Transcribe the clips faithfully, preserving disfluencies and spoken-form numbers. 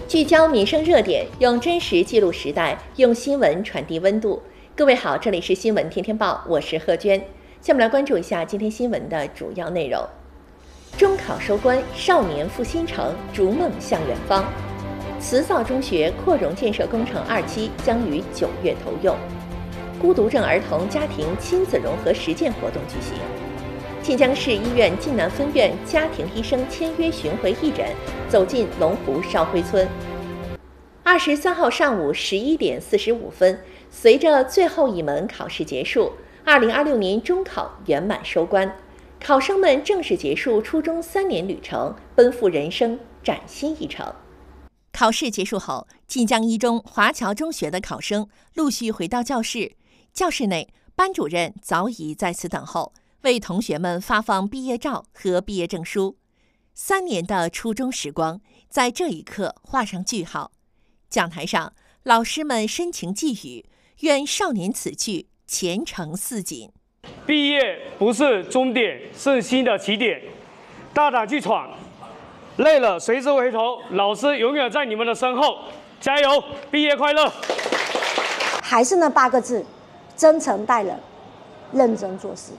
聚焦民生热点，用真实记录时代，用新闻传递温度。各位好，这里是新闻天天报，我是贺娟。下面来关注一下今天新闻的主要内容。中考收官，少年赴新城，逐梦向远方。慈枣中学扩容建设工程二期将于九月投用。孤独症儿童家庭亲子融合实践活动举行。晋江市医院晋南分院家庭医生签约巡回义诊，走进龙湖烧灰村。二十三号上午十一点四十五分，随着最后一门考试结束，二零二六年中考圆满收官，考生们正式结束初中三年旅程，奔赴人生崭新一程。考试结束后，晋江一中华侨中学的考生陆续回到教室，教室内班主任早已在此等候，为同学们发放毕业照和毕业证书。三年的初中时光在这一刻画上句号。讲台上，老师们深情寄语，愿少年此去，前程似锦。 毕业不是终点，是新的起点，大胆去闯，累了随时回头，老师永远在你们的身后，加油，毕业快乐。 还是那八个字，真诚待人，认真做事。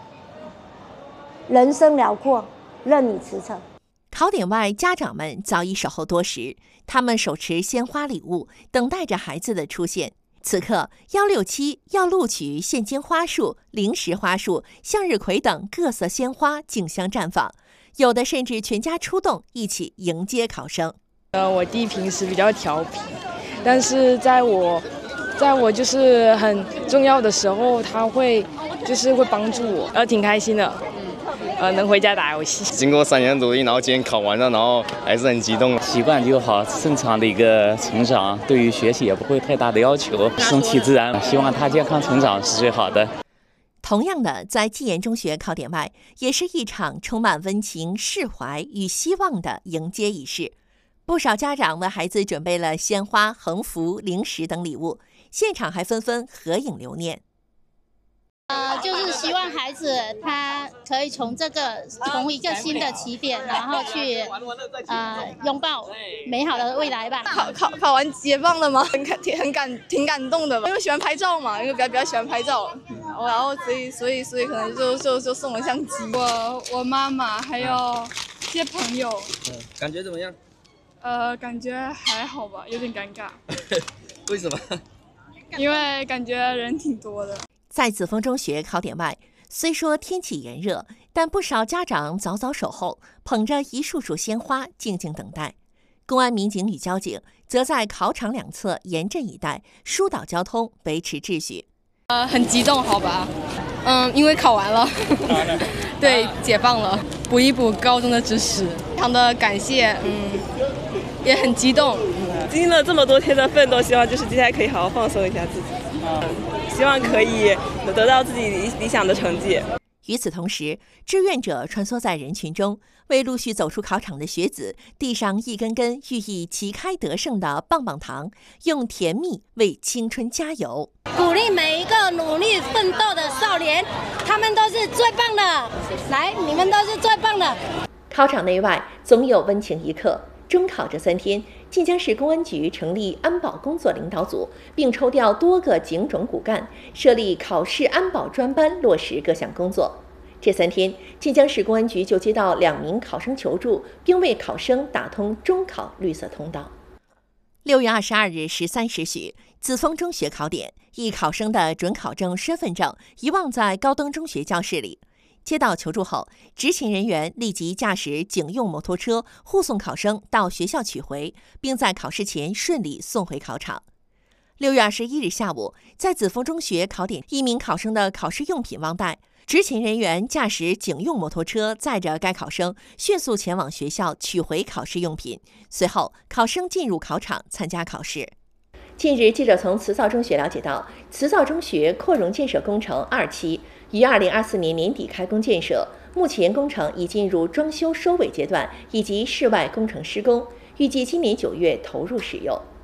人生辽阔，任你驰骋。 考点外，家长们早已守候多时，他们手持鲜花礼物，等待着孩子的出现。此刻，幺六七要录取现金花束、零食花束、向日葵等各色鲜花竞相绽放，有的甚至全家出动，一起迎接考生。 呃，我弟平时比较调皮，但是在我，在我就是很重要的时候，他会就是会帮助我，呃，挺开心的。呃，能回家打游戏。 经过三年努力，然后今天考完了，然后还是很激动。 习惯就好，正常的一个成长，对于学习也不会太大的要求，顺其自然。希望他健康成长是最好的。 同样的，在纪言中学考点外，也是一场充满温情、释怀与希望的迎接仪式。不少家长为孩子准备了鲜花、横幅、零食等礼物，现场还纷纷合影留念。 呃，就是希望孩子他可以从这个从一个新的起点，然后去呃拥抱美好的未来吧。 考考考完解放了吗？很感很感挺感动的吧，因为喜欢拍照嘛，因为比较比较喜欢拍照，然后所以所以所以可能就就就送了相机。 我我妈妈还有一些朋友。 嗯，感觉怎么样？ 呃，感觉还好吧，有点尴尬。 为什么？ 因为感觉人挺多的。 在紫峰中学考点外，虽说天气炎热，但不少家长早早守候，捧着一束束鲜花静静等待。公安民警与交警则在考场两侧严阵以待，疏导交通，维持秩序。 呃，很激动，好吧？嗯，因为考完了，对，解放了，补一补高中的知识，非常的感谢，嗯，也很激动。 经历了这么多天的奋斗，希望就是接下来可以好好放松一下自己。希望可以得到自己理想的成绩。 与此同时，志愿者穿梭在人群中，为陆续走出考场的学子递上一根根寓意旗开得胜的棒棒糖，用甜蜜为青春加油， 鼓励每一个努力奋斗的少年，他们都是最棒的。来，你们都是最棒的。 考场内外总有温情一刻。中考这三天，晋江市公安局成立安保工作领导组，并抽调多个警种骨干，设立考试安保专班，落实各项工作。这三天，晋江市公安局就接到两名考生求助，并为考生打通中考绿色通道。六月二十二日十三时许，紫峰中学考点，一考生的准考证、身份证遗忘在高登中学教室里。接到求助后，执勤人员立即驾驶警用摩托车护送考生到学校取回，并在考试前顺利送回考场。六月二十一日下午，在紫峰中学考点，一名考生的考试用品忘带，执勤人员驾驶警用摩托车载着该考生迅速前往学校取回考试用品。随后，考生进入考场参加考试。近日，记者从慈枣中学了解到，慈枣中学扩容建设工程二期于二零二四年年底开工建设，目前工程已进入装修收尾阶段以及室外工程施工，预计今年九月投入使用。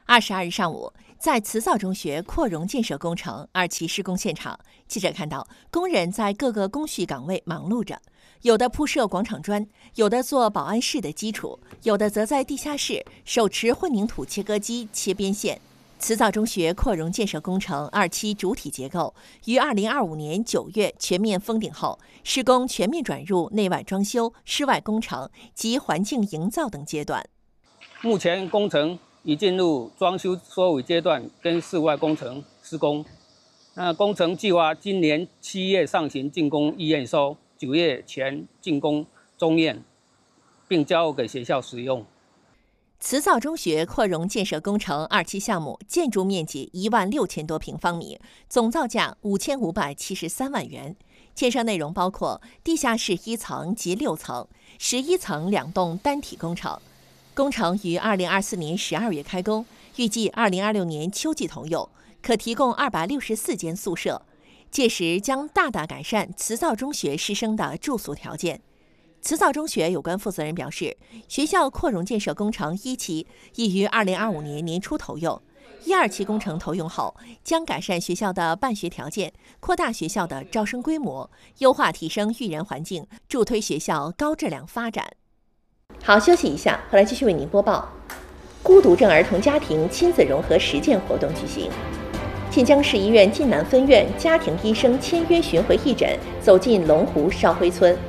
二十二日上午，在慈枣中学扩容建设工程二期施工现场，记者看到工人在各个工序岗位忙碌着，有的铺设广场砖，有的做保安室的基础，有的则在地下室手持混凝土切割机切边线。慈枣中学扩容建设工程二期主体结构于二零二五年九月全面封顶后，施工全面转入内外装修、室外工程及环境营造等阶段。 目前工程已进入装修收尾阶段跟室外工程施工。那工程计划今年七月上旬竣工预验收，九月前竣工中验，并交给学校使用。 慈枣中学扩容建设工程二期项目建筑面积一万六千多平方米，总造价五千五百七十三万元。建设内容包括地下室一层及六层、十一层两栋单体工程。工程于二零二四年十二月开工，预计二零二六年秋季投用，可提供二百六十四间宿舍，届时将大大改善慈枣中学师生的住宿条件。慈枣中学有关负责人表示，学校扩容建设工程一期已于二零二五年年初投用，一二期工程投用后，将改善学校的办学条件，扩大学校的招生规模，优化提升育人环境，助推学校高质量发展。好，休息一下，回来继续为您播报。孤独症儿童家庭亲子融合实践活动举行。晋江市医院晋南分院家庭医生签约巡回义诊走进龙湖烧灰村，